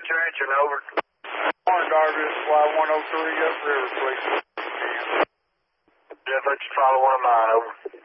your engine, over. Morning, Darby. This is Y103 upriver, please. Jeff, let's follow one of mine, over.